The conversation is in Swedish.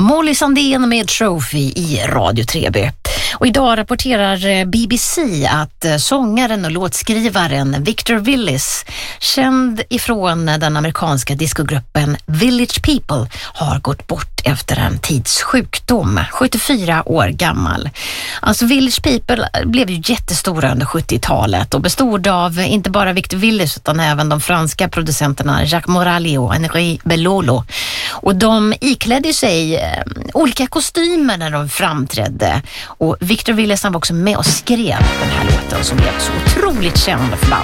Molly Sandén med Trophy i Radio 3B. Och idag rapporterar BBC att sångaren och låtskrivaren Victor Willis, känd ifrån den amerikanska discogruppen Village People, har gått bort efter en tids sjukdom, 74 år gammal. Alltså Village People blev ju jättestora under 70-talet och bestod av inte bara Victor Willis utan även de franska producenterna Jacques Morali och Henri Bellolo. Och de iklädde sig olika kostymer när de framträdde. Och Victor Willis var också med och skrev den här låten som blev så otroligt känd för bandet.